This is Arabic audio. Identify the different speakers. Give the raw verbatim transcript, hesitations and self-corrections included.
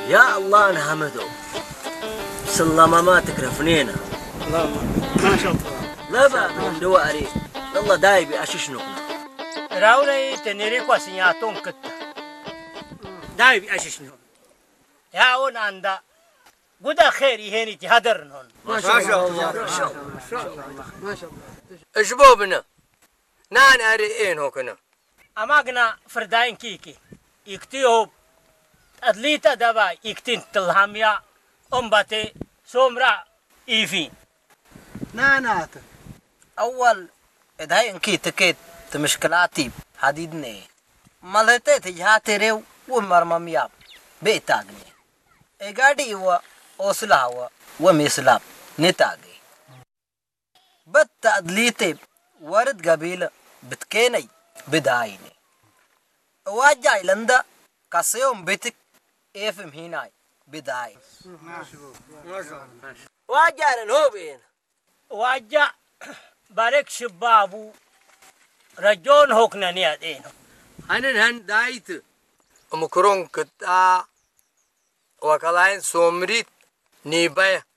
Speaker 1: يا الله نحمده سلما ما تكرفنينا
Speaker 2: ما شاء الله
Speaker 1: لا بقى من دواري الله دايبي أششنقنا
Speaker 2: راولي تنيريكوا سياتون كتا دايبي أششنقنا يا أون عندا قدا خيري هيني تهدرنون
Speaker 1: ما شاء الله
Speaker 2: ما شاء الله ما شاء الله ما شاء الله
Speaker 1: اشبوبنا نان أريئين هوكنا
Speaker 2: أماغنا فرداين كيكي يكتيوب أدليتا دابا يكتين تلهاميا أمباتي سومرا إيفين
Speaker 3: نانات
Speaker 1: أول إدهاي إنكي تكيت تمشكلاتي حديدني ملهتي تجهاتي ريو ومرممياب بيتاغني إيغادي و أوسلا و وميسلاب نتاغي بات أدليتي ورد قبيلة بتكيني بدايني واجاي لندا كاسيوم بيتك إيفم هيناي بداي واجاي لنهوبين
Speaker 2: واجا بارك شبابو رجون هوكنا نيادين
Speaker 1: هنن هن دايت مكرون كتا وكلاين سومريت نيباي